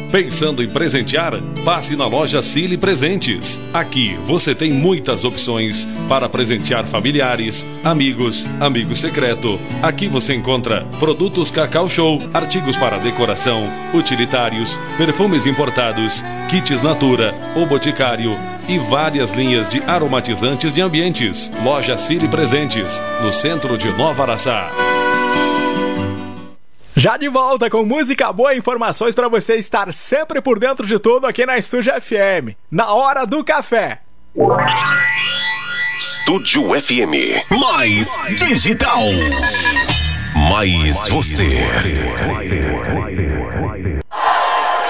Pensando em presentear? Passe na loja Cili Presentes. Aqui você tem muitas opções para presentear familiares, amigos, amigo secreto. Aqui você encontra produtos Cacau Show, artigos para decoração, utilitários, perfumes importados, kits Natura, O Boticário e várias linhas de aromatizantes de ambientes. Loja Cili Presentes, no centro de Nova Araçá. Já de volta com música boa e informações para você estar sempre por dentro de tudo aqui na Estúdio FM. Na hora do café. Estúdio FM. Mais digital. Mais você.